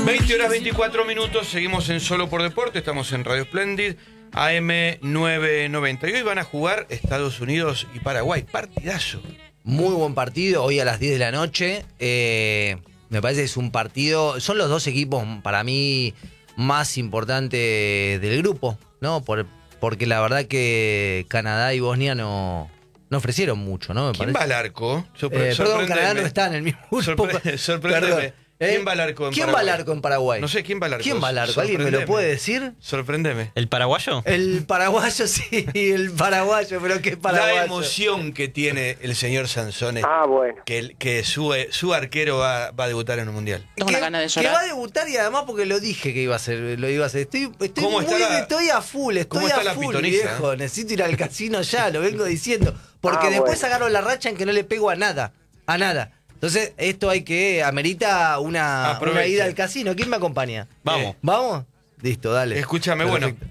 20 horas 24 minutos, seguimos en Solo por Deporte, estamos en Radio Splendid, AM 990. Y hoy van a jugar Estados Unidos y Paraguay, partidazo. Muy buen partido, hoy a las 10 de la noche. Me parece que es un partido, son los dos equipos para mí más importantes del grupo, ¿no? Porque la verdad que Canadá y Bosnia no ofrecieron mucho, ¿no? ¿Quién va al arco? Perdón, Canadá no está en el mismo grupo. Sorprendeme. ¿Quién va al arco en Paraguay? ¿Quién va al arco en Paraguay? No sé, ¿quién va al arco? ¿Quién va al arco? ¿Alguien me lo puede decir? Sorprendeme. ¿El paraguayo? El paraguayo, sí, el paraguayo, pero ¿qué paraguayo? La emoción que tiene el señor Sansone. Bueno. Que su arquero va a debutar en un mundial. Tengo una gana de llorar. Que va a debutar y además porque lo dije que iba a hacer. Estoy a full, ¿Cómo estoy está a la full, pitoniza, viejo. Necesito ir al casino ya, lo vengo diciendo. Porque después agarro la racha en que no le pego a nada. A nada. Entonces, esto amerita una ida al casino. ¿Quién me acompaña? Vamos. ¿Vamos? Listo, dale. Escúchame, Perfecto.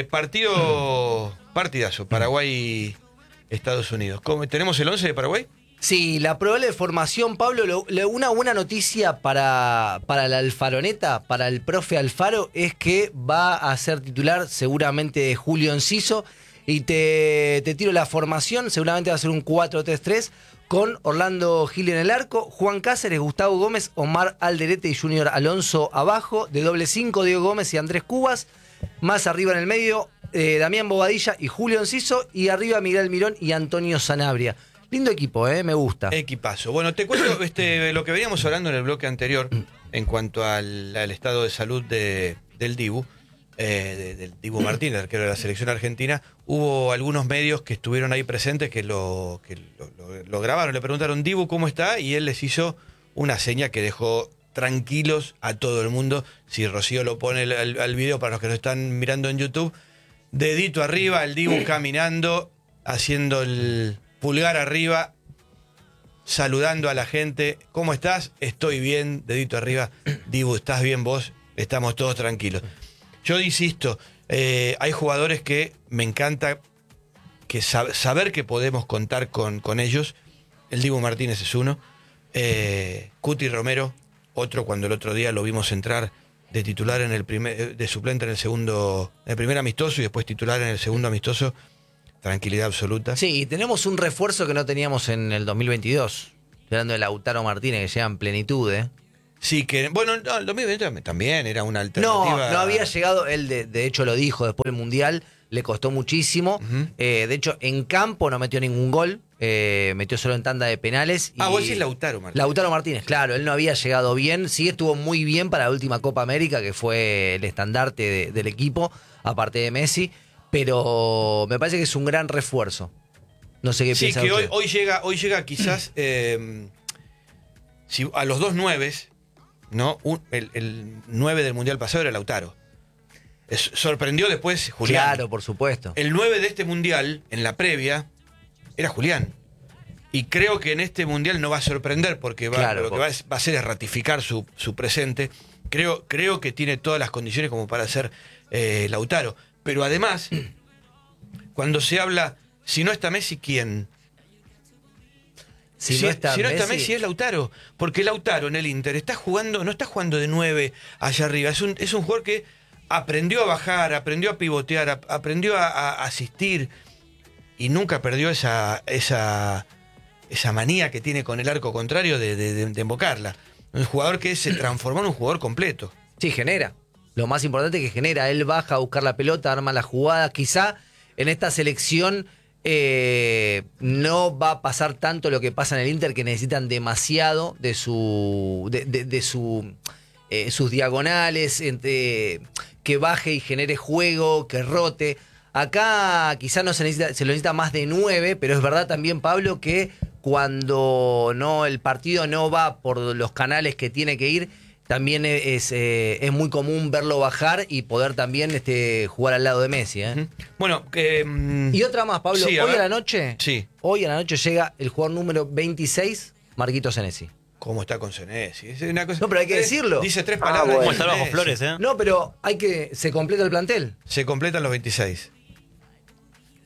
Partidazo, Paraguay-Estados Unidos. ¿Tenemos el 11 de Paraguay? Sí, la probable formación, Pablo, una buena noticia para la Alfaroneta, para el profe Alfaro, es que va a ser titular seguramente Julio Enciso. Y te tiro la formación, seguramente va a ser un 4-3-3 con Orlando Gil en el arco, Juan Cáceres, Gustavo Gómez, Omar Alderete y Junior Alonso abajo, de doble 5 Diego Gómez y Andrés Cubas, más arriba en el medio Damián Bobadilla y Julio Enciso, y arriba Miguel Mirón y Antonio Sanabria. Lindo equipo, me gusta. Equipazo. Bueno, te cuento lo que veníamos hablando en el bloque anterior en cuanto al estado de salud del Dibu. Del Dibu Martínez, arquero de la selección argentina. Hubo algunos medios que estuvieron ahí presentes que lo grabaron, le preguntaron: Dibu, ¿cómo está? Y él les hizo una seña que dejó tranquilos a todo el mundo. Si Rocío lo pone al video para los que nos están mirando en YouTube, dedito arriba, el Dibu caminando, haciendo el pulgar arriba, saludando a la gente. ¿Cómo estás? Estoy bien, dedito arriba. Dibu, ¿estás bien vos? Estamos todos tranquilos. Yo insisto, hay jugadores que me encanta que saber que podemos contar con ellos. El Dibu Martínez es uno. Cuti Romero, otro, cuando el otro día lo vimos entrar de titular de suplente en el primer amistoso y después titular en el segundo amistoso. Tranquilidad absoluta. Sí, y tenemos un refuerzo que no teníamos en el 2022. Hablando de Lautaro Martínez, que llega en plenitud, Sí, que bueno, el 2020 también era una alternativa. No había llegado, él de hecho lo dijo después del Mundial, le costó muchísimo. De hecho, en campo no metió ningún gol, metió solo en tanda de penales. Vos decís Lautaro Martínez. Lautaro Martínez, claro, él no había llegado bien, sí estuvo muy bien para la última Copa América, que fue el estandarte del equipo, aparte de Messi, pero me parece que es un gran refuerzo. No sé qué piensa Sí, que usted. hoy llega quizás a los dos nueves. ¿No? El 9 del Mundial pasado era Lautaro. Sorprendió después Julián. Claro, por supuesto. El 9 de este Mundial, en la previa, era Julián. Y creo que en este Mundial no va a sorprender porque lo que va a hacer es ratificar su presente. Creo que tiene todas las condiciones como para ser Lautaro. Pero además, cuando se habla, si no está Messi, ¿quién? Si no está Messi es Lautaro, porque Lautaro en el Inter no está jugando de 9 allá arriba, es un jugador que aprendió a bajar, aprendió a pivotear, aprendió a asistir y nunca perdió esa manía que tiene con el arco contrario de embocarla. Un jugador que se transformó en un jugador completo. Sí, genera. Lo más importante es que genera, él baja a buscar la pelota, arma la jugada, quizá en esta selección no va a pasar tanto lo que pasa en el Inter, que necesitan demasiado de sus diagonales, que baje y genere juego, que rote. Acá quizás se lo necesita más de 9, pero es verdad también, Pablo, que cuando el partido no va por los canales que tiene que ir, también es muy común verlo bajar y poder también jugar al lado de Messi. Bueno, y otra más, Pablo. Sí, hoy a la noche llega el jugador número 26, Marquito Senesi. ¿Cómo está con Senesi? Es una cosa, no, pero hay que decirlo. Dice 3 palabras. ¿Cómo está bajo Flores, No, pero se completa el plantel. Se completan los 26.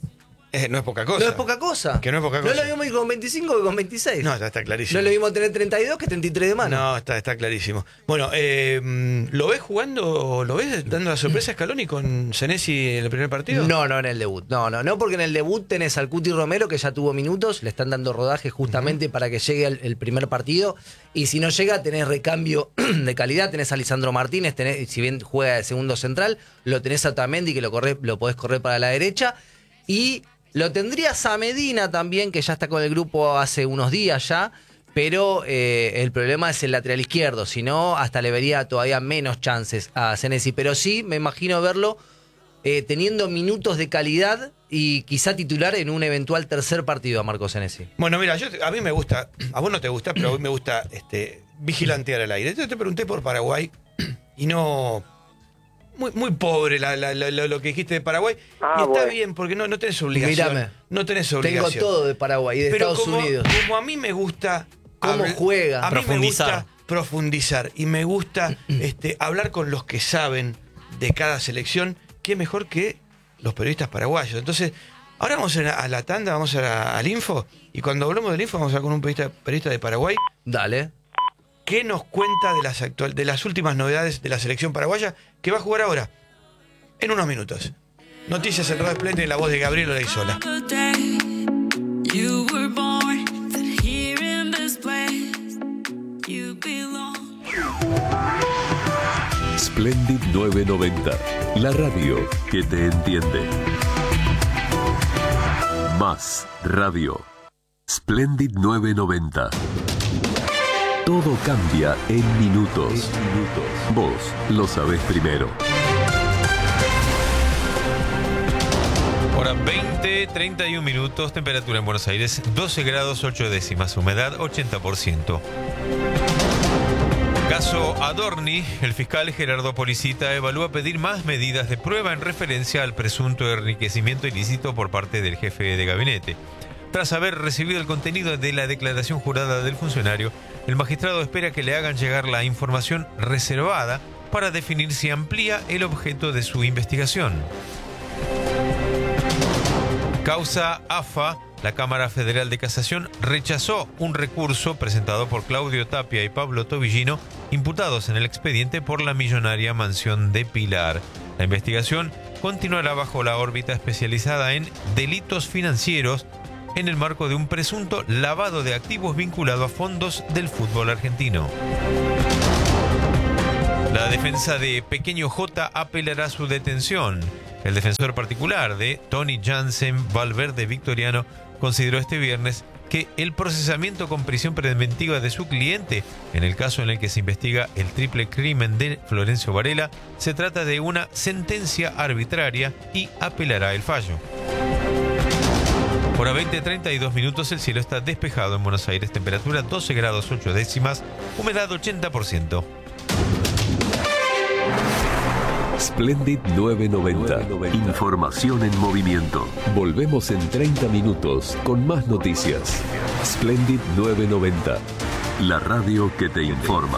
No es poca cosa. No es poca cosa. Que no es poca No cosa. es lo mismo ir con 25 que con 26. No, está clarísimo. No es lo mismo tener 32 que 33 de mano. No, está clarísimo. Bueno, ¿lo ves jugando, lo ves dando la sorpresa a Scaloni con Senesi en el primer partido? No, en el debut. No, porque en el debut tenés al Cuti Romero, que ya tuvo minutos, le están dando rodaje justamente para que llegue el primer partido. Y si no llega, tenés recambio de calidad, tenés a Lisandro Martínez, si bien juega de segundo central, lo tenés a Otamendi, que lo podés correr para la derecha. Y lo tendrías a Medina también, que ya está con el grupo hace unos días ya, pero el problema es el lateral izquierdo, si no, hasta le vería todavía menos chances a Senesi. Pero sí, me imagino verlo teniendo minutos de calidad y quizá titular en un eventual tercer partido a Marco Senesi. Bueno, mira, a mí me gusta, a vos no te gusta, pero a mí me gusta vigilantear al aire. Entonces te pregunté por Paraguay y no... Muy pobre lo que dijiste de Paraguay. Y está bien, porque no tenés obligación. Mírame, no tenés obligación. tengo todo de Paraguay y de pero Estados Unidos. Como a mí me gusta... Cómo juega. A mí me gusta profundizar y me gusta hablar con los que saben de cada selección. Qué mejor que los periodistas paraguayos. Entonces, ahora vamos a la tanda, vamos al info. Y cuando hablamos del info, vamos a hablar con un periodista de Paraguay. Dale. ¿Qué nos cuenta de las últimas novedades de la selección paraguaya que va a jugar ahora? En unos minutos. Noticias en Radio Esplendid en la voz de Gabriel Olaizola. Splendid 990, la radio que te entiende. Más radio. Splendid 990. Todo cambia en minutos. Vos lo sabés primero. Hora 20:31 minutos, temperatura en Buenos Aires 12 grados 8 décimas, humedad 80%. Caso Adorni, el fiscal Gerardo Policita evalúa pedir más medidas de prueba en referencia al presunto enriquecimiento ilícito por parte del jefe de gabinete. Tras haber recibido el contenido de la declaración jurada del funcionario, el magistrado espera que le hagan llegar la información reservada para definir si amplía el objeto de su investigación. Causa AFA. La Cámara Federal de Casación rechazó un recurso presentado por Claudio Tapia y Pablo Tobillino, imputados en el expediente por la millonaria mansión de Pilar. La investigación continuará bajo la órbita especializada en delitos financieros en el marco de un presunto lavado de activos vinculado a fondos del fútbol argentino. La defensa de Pequeño J apelará a su detención. El defensor particular de Tony Jansen Valverde Victoriano consideró este viernes que el procesamiento con prisión preventiva de su cliente, en el caso en el que se investiga el triple crimen de Florencio Varela, se trata de una sentencia arbitraria y apelará el fallo. Hora 20:32 minutos, el cielo está despejado en Buenos Aires, temperatura 12 grados 8 décimas, humedad 80%. Splendid 990. Información en movimiento. Volvemos en 30 minutos con más noticias. Splendid 990. La radio que te informa.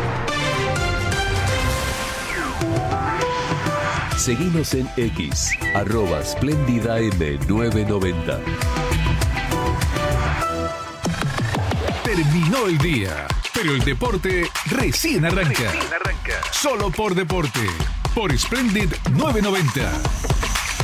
Seguinos en X, @SplendidAM990. Terminó el día, pero el deporte recién arranca. Solo por deporte, por Splendid 990.